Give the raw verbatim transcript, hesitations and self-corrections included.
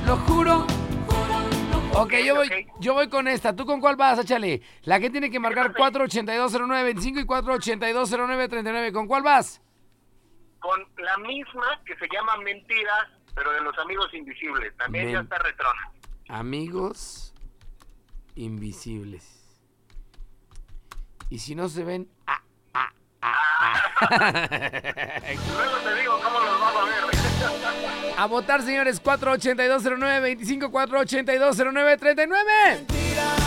lo juro. Ok, Ok, yo voy, ok. yo voy con esta. ¿Tú con cuál vas? Échale. La que tiene que marcar cuatro ochenta y dos cero nueve veinticinco y cuatro ochenta y dos cero nueve treinta y nueve. ¿Con cuál vas? Con la misma que se llama Mentiras, pero de los Amigos Invisibles. También Men- ya está retrona. Amigos invisibles. Y si no se ven... Ah, ah, ah, ah. Luego te digo cómo los vamos a ver. A votar, señores. cuatro ochenta y dos cero nueve veinticinco, cuatro ochenta y dos cero nueve treinta y nueve.